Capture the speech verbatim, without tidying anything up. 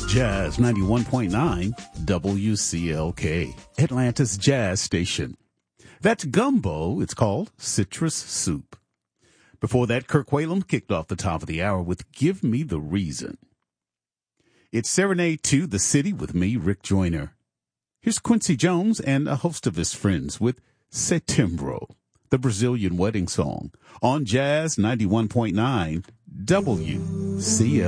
Jazz ninety-one point nine W C L K, Atlanta's jazz station. That's Gumbo. It's called Citrus Soup. Before that, Kirk Whalum kicked off the top of the hour with Give Me the Reason. It's Serenade to the City with me, Rick Joyner. Here's Quincy Jones and a host of his friends with Setembro, the Brazilian wedding song, on Jazz ninety-one point nine W C L K.